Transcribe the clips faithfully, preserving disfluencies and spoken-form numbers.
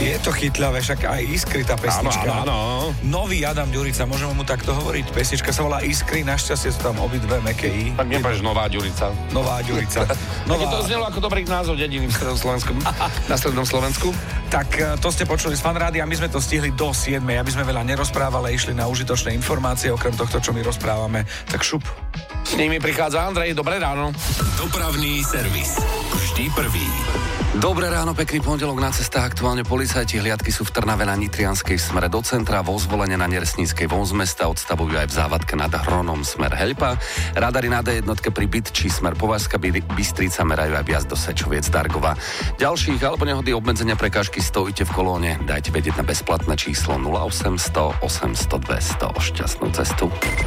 Je to chytľavé, však aj Iskry tá pesnička. Áno, áno, áno. Nový Adam Ďurica, môžeme mu takto hovoriť. Pesnička sa volá Iskry, našťastie sú tam obidve meké I. Tak nepovieš Nová Ďurica. Nová Ďurica. Nová... Tak to znelo ako dobrý názov dediny v strednom Slovensku. Na strednom Slovensku. Tak to ste počuli z Fanrádia, my sme to stihli do siedmej, aby sme veľa nerozprávali, išli na užitočné informácie, okrem tohto, čo my rozprávame. Tak šup. S nimi prichádza Andrej, dobré ráno. Dopravný servis. Vždy prvý. Dobré ráno, pekný pondelok na cestách. Aktuálne policajti hliadky sú v Trnave na Nitrianskej smere do centra, vo Zvolene na Neresníckej von z mesta, odstavujú aj v závadke nad Hronom smer Heľpa. Radary na dé jednotke pri Bytči smer Považská Bystrica merajú aj viac do Sečoviec Dargova. Ďalších alebo nehody obmedzenia prekážky stojíte v kolóne. Dajte vedieť na bezplatné číslo nula osemsto osemsto dvesto. Šťastnú cestu.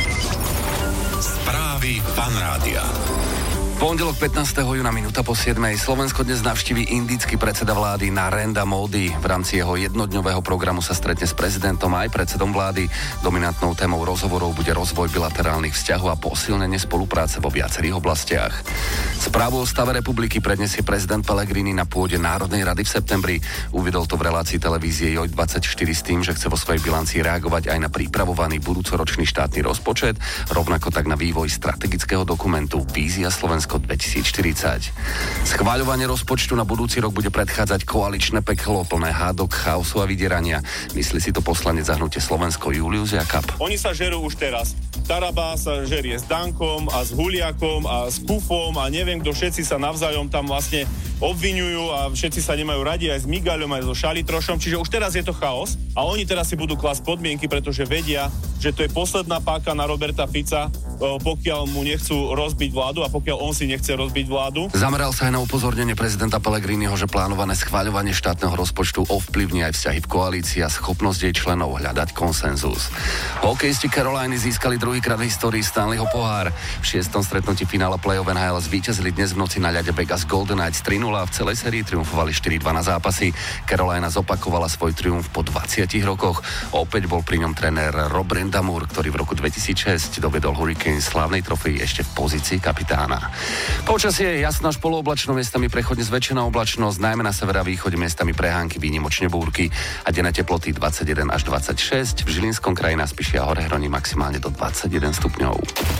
Správy Fanrádia. Pondelok pätnásteho júna, minúta po siedmej. Slovensko dnes navštíví indický predseda vlády Narendra Modi. V rámci jeho jednodňového programu sa stretne s prezidentom aj predsedom vlády. Dominantnou témou rozhovorov bude rozvoj bilaterálnych vzťahov a posilnenie spolupráce vo viacerých oblastiach. Správu o stave republiky predniesie prezident Pellegrini na pôde Národnej rady v septembri. Uviedol to v relácii televízie Joj dvadsaťštyri s tým, že chce vo svojej bilancii reagovať aj na pripravovaný budúcoročný štátny rozpočet, rovnako tak na vývoj strategického dokumentu Vízia Slovensko dvetisícštyridsať. Schváľovanie rozpočtu na budúci rok bude predchádzať koaličné peklo plné hádok, chaosu a vydierania. Myslí si to poslanec za hnutie Slovensko Julius Jakab. Oni sa žerú už teraz. Taraba sa žerie s Dankom a s Huliakom a s Kufom a neviem kto, všetci sa navzájom tam vlastne obviňujú a všetci sa nemajú radi aj s Migaľom, aj so Šalitrošom, čiže už teraz je to chaos a oni teraz si budú klásť podmienky, pretože vedia, že to je posledná páka na Roberta Fica, pokiaľ mu nechcú rozbiť vládu a pokiaľ on si nechce rozbiť vládu. Zameral sa aj na upozornenie prezidenta Pellegriniho, že plánované schvaľovanie štátneho rozpočtu ovplyvní aj vzťahy v koalícii a schopnosť jej členov hľadať konsenzus. Hokejisti Caroliny získali druhýkrát v histórii Stanleyho pohár. V šiestom stretnutí finále play-off en há el zvíťazili dnes v noci na ľade Vegas Golden Knights tri nula a v celej sérii triumfovali štyri dva na zápasy. Carolina zopakovala svoj triumf po dvadsiatich rokoch. Opäť bol pri ňom tréner Rob Brind'Amour, ktorý v roku dvetisícšesť dovedol Hurricanes slávnej trofeji ešte v pozícii kapitána. Počasie je jasno až polooblačno, miestami prechodne zväčšená oblačnosť, najmä na severe a východe miestami prehánky, výnimočne búrky a denné teploty dvadsaťjeden až dvadsaťšesť, v Žilinskom kraji na Spiši a Horehroní maximálne do dvadsaťjeden stupňov.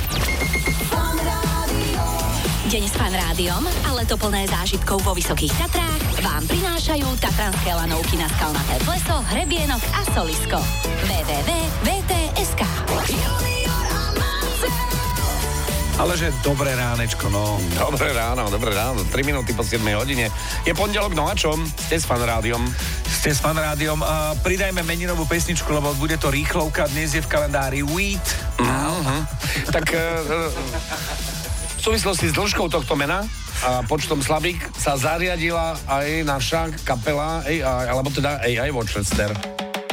Deň s Fanrádiom, ale to plné zážitkov vo Vysokých Tatrách vám prinášajú tatranské lanovky na skalnaté pleso, hrebienok a solisko. w w w bodka v t bodka es ká Ale že dobré ránečko, no. Dobré ráno, dobré ráno, tri minúty po siedmej hodine. Je pondelok, no a čom? Ste s Fanrádiom. Ste s Fanrádiom. Uh, pridajme meninovú pesničku, lebo bude to rýchlovka. Dnes je v kalendári Wheat. Uh-huh. Tak uh, v súvislosti s dĺžkou tohto mena a počtom slavík sa zariadila aj naša kapela á í, alebo teda á í Worcester.